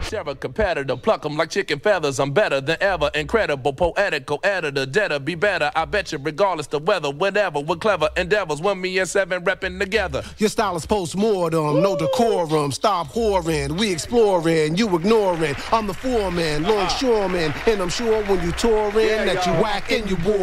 Share a competitor, pluck 'em like chicken feathers. I'm better than ever, incredible, poetical editor, debtor, be better. I bet you, regardless the weather, whatever, with clever endeavors. When me and Seven repping together. Your style is post-mortem, no decorum. Stop whoring, we exploring, you ignoring. I'm the foreman, longshoreman, and I'm sure when you touring that you whack and you boring.